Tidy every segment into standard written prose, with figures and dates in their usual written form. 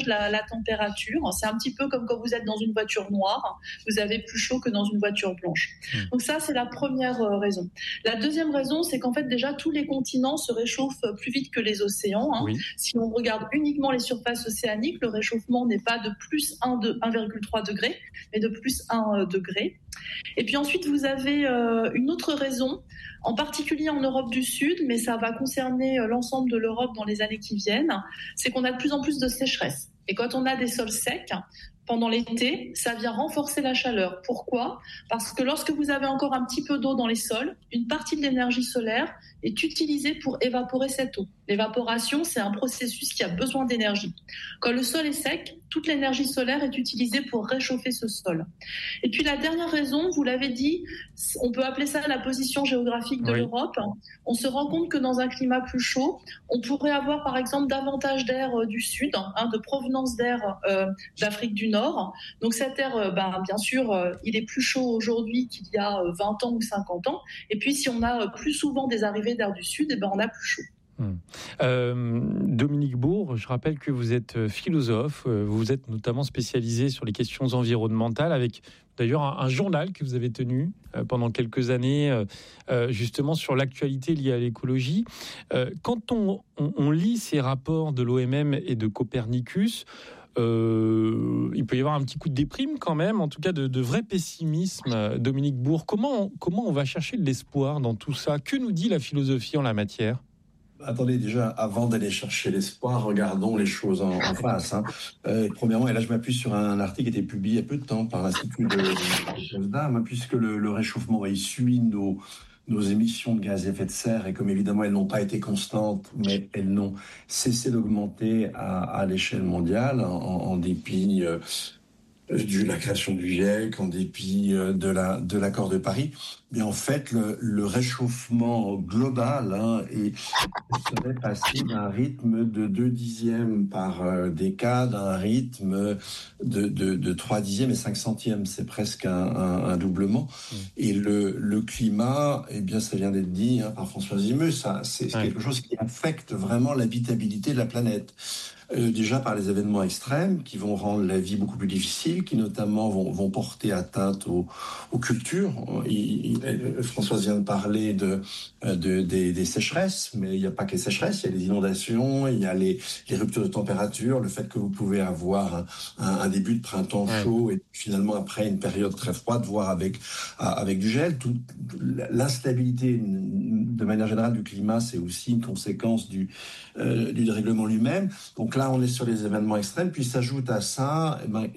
la température. C'est un petit peu comme quand vous êtes dans une voiture noire, vous avez plus chaud que dans une voiture blanche. Donc ça, c'est la première raison. La deuxième raison, c'est qu'en fait, déjà, tous les continents se réchauffent plus vite que les océans. Oui. Si on regarde uniquement les surfaces océaniques, le réchauffement n'est pas de plus 1,3 degré, mais de plus 1 degré. Et puis ensuite, vous avez une autre raison, en particulier en Europe du Sud, mais ça va concerner l'ensemble de l'Europe dans les années qui viennent, c'est qu'on a de plus en plus de sécheresse. Et quand on a des sols secs, pendant l'été, ça vient renforcer la chaleur. Pourquoi ? Parce que lorsque vous avez encore un petit peu d'eau dans les sols, une partie de l'énergie solaire est utilisée pour évaporer cette eau. L'évaporation, c'est un processus qui a besoin d'énergie. Quand le sol est sec, toute l'énergie solaire est utilisée pour réchauffer ce sol. Et puis la dernière raison, vous l'avez dit, on peut appeler ça la position géographique de l'Europe. On se rend compte que dans un climat plus chaud, on pourrait avoir par exemple davantage d'air du sud, de provenance d'air d'Afrique du Nord. Donc cet air, bien sûr, il est plus chaud aujourd'hui qu'il y a 20 ans ou 50 ans. Et puis si on a plus souvent des arrivées d'air du sud, on a plus chaud. Dominique Bourg, je rappelle que vous êtes philosophe, vous êtes notamment spécialisé sur les questions environnementales, avec d'ailleurs un journal que vous avez tenu pendant quelques années, justement sur l'actualité liée à l'écologie. Quand on lit ces rapports de l'OMM et de Copernicus, il peut y avoir un petit coup de déprime quand même, en tout cas de vrai pessimisme. Dominique Bourg, comment on va chercher de l'espoir dans tout ça ? Que nous dit la philosophie en la matière ? Attendez, déjà, avant d'aller chercher l'espoir, regardons les choses en face. Premièrement, et là je m'appuie sur un article qui a été publié il y a peu de temps par l'Institut de Potsdam, puisque le réchauffement suit nos émissions de gaz à effet de serre, et comme évidemment elles n'ont pas été constantes, mais elles n'ont cessé d'augmenter à l'échelle mondiale, en dépit de la création du GIEC, en dépit de l'accord de Paris. Mais en fait, le réchauffement global serait passé d'un rythme de 2 dixièmes par décade à un rythme de 3 dixièmes et 5 centièmes. C'est presque un doublement. Et le climat, ça vient d'être dit par François Zimeux, c'est quelque chose qui affecte vraiment l'habitabilité de la planète. Déjà par les événements extrêmes qui vont rendre la vie beaucoup plus difficile, qui notamment vont porter atteinte aux cultures. Françoise vient de parler des sécheresses, mais il n'y a pas que les sécheresses, il y a les inondations, il y a les ruptures de température, le fait que vous pouvez avoir un début de printemps chaud et finalement après une période très froide, voire avec du gel. L'instabilité de manière générale du climat, c'est aussi une conséquence du dérèglement lui-même. Donc là, on est sur les événements extrêmes, puis s'ajoute à ça,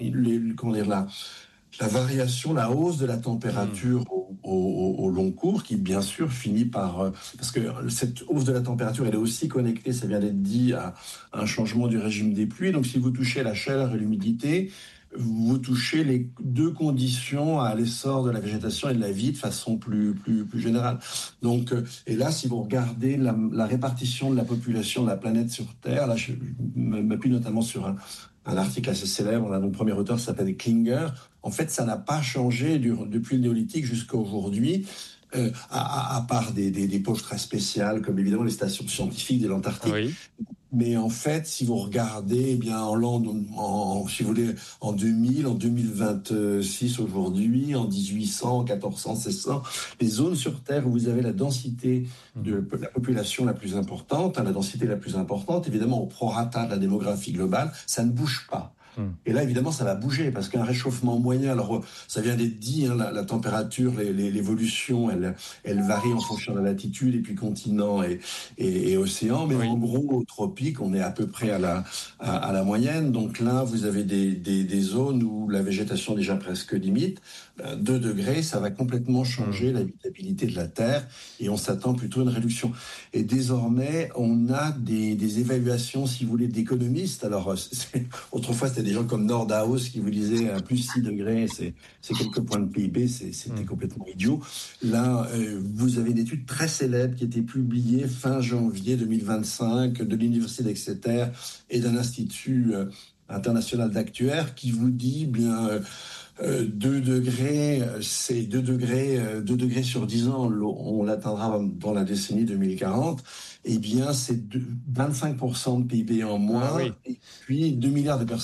la variation, la hausse de la température au long cours, qui bien sûr finit par... parce que cette hausse de la température, elle est aussi connectée, ça vient d'être dit, à un changement du régime des pluies. Donc si vous touchez la chaleur et l'humidité, vous touchez les deux conditions à l'essor de la végétation et de la vie de façon plus générale. Donc, et là, si vous regardez la répartition de la population de la planète sur Terre, là, je m'appuie notamment sur un article assez célèbre d'un premier auteur qui s'appelle Klinger. En fait, ça n'a pas changé depuis le néolithique jusqu'à aujourd'hui. À part des poches très spéciales, comme évidemment les stations scientifiques de l'Antarctique. Oui. Mais en fait, si vous regardez, si vous voulez, en 2000, en 2026 aujourd'hui, en 1800, 1400, 1600, les zones sur Terre où vous avez la densité de la population la plus importante, la densité la plus importante, évidemment au prorata de la démographie globale, ça ne bouge pas. Et là, évidemment, ça va bouger parce qu'un réchauffement moyen, alors ça vient d'être dit, la température, l'évolution, elle varie en fonction de la latitude et puis continent et océan. Mais en gros, au tropique, on est à peu près à la moyenne. Donc là, vous avez des zones où la végétation est déjà presque limite. 2 degrés, ça va complètement changer l'habitabilité de la Terre et on s'attend plutôt à une réduction. Et désormais, on a des évaluations, si vous voulez, d'économistes. Alors, autrefois, c'était des gens comme Nordhaus qui vous disaient plus 6 degrés, c'est quelques points de PIB, c'était complètement idiot. Là, vous avez une étude très célèbre qui a été publiée fin janvier 2025 de l'Université d'Exeter et d'un institut international d'actuaires qui vous dit bien 2 degrés, c'est 2 degrés sur 10 ans, on l'atteindra dans la décennie 2040. Eh bien, c'est 25% de PIB en moins, et puis 2 milliards de personnes